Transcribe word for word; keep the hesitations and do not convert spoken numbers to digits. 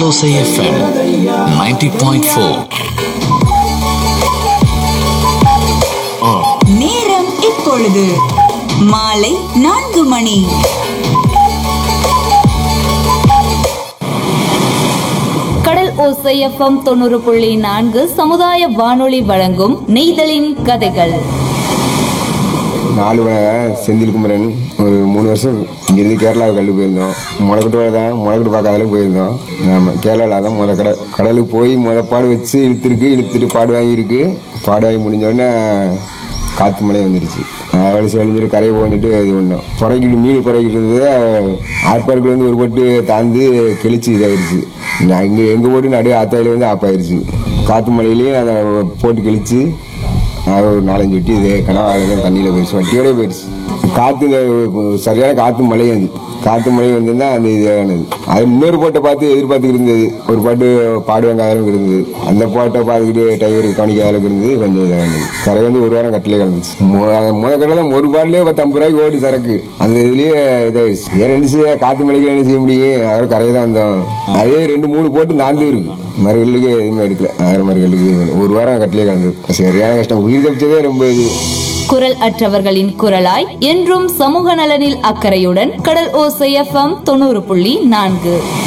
Osai F M ninety point four. நேரம் இப்பொழுது மாலை நான்கு மணி. கடல் ஓசை எஃப் எம் தொண்ணூறு புள்ளி நான்கு சமுதாய வானொலி வழங்கும் நெய்தலின் கதைகள். நாலு செந்தில் குமரன் ஒரு மூணு வருஷம் இங்கிருந்து கேரளாவுக்கு கல்லு போயிருந்தோம். முளைக்கட்டு தான் முளைக்கட்டு பார்க்காதலும் போயிருந்தோம். ஆமாம், கேரளாவில் தான் முத கடை கடலுக்கு போய் முத பாடு வச்சு இழுத்துருக்கு. இழுத்துட்டு பாடு வாங்கியிருக்கு. பாடு வாங்கி முடிஞ்சோடனே காற்று மழை வந்துடுச்சு. அவளை செழிஞ்சிட்டு கரையை போந்துட்டு இது பண்ணோம். புறக்கிட்டு மீன் புறக்கிட்டு இருந்தது. ஆட்பாடுக்கு வந்து ஒரு போட்டு தாழ்ந்து கிழிச்சு இதாகிடுச்சு. இங்கே எங்கள் போட்டு நடு ஆத்தாயில வந்து ஆப்பாயிருச்சு. காற்று மழையிலையும் அதை போட்டு கிழிச்சு ஒரு நாலஞ்சு வட்டி இது கனவாக தண்ணியில் போயிடுச்சு. வட்டியோடய போயிடுச்சு. காற்று சரியான காற்று மழை வந்து காற்று மழை வந்திருந்தா அந்த இதானது. அது இன்னொரு போட்டை பார்த்து எதிர்பார்த்துக்கிட்டு இருந்தது. ஒரு பாட்டு பாடுவாங்க அளவுக்கு இருந்தது. அந்த பாட்டை பார்த்துக்கிட்டு டைவர் கவனிக்க அளவுக்கு இருந்தது. கொஞ்சம் இதானது. கரை வந்து ஒரு வாரம் கட்டிலே கிடந்துச்சு. முத கடை தான் ஒரு பாட்டிலே பத்தம்பது ரூபாய்க்கு ஓடி சரக்கு. அந்த இதுலேயே இதாகிடுச்சு. ஏன் ரெண்டு செய்ய காற்று மழைக்கு என்ன செய்ய முடியும்? அவர் கரையை தான் வந்தோம். அதே ரெண்டு மூணு போட்டு நான்கு இருக்கு. மறுகளுக்கு எதுவுமே எடுக்கல. ஆயிரம் மறுகளுக்கு ஒரு வாரம் கட்டிலே கிடந்தது. சரியான கஷ்டம். உயிர் தப்பிச்சதே ரொம்ப இது. குரல் அற்றவர்களின் குரலாய் என்றும் சமூக நலனில் அக்கறையுடன் கடல் ஓசை எஃப் எம் தொண்ணூறு புள்ளி நான்கு.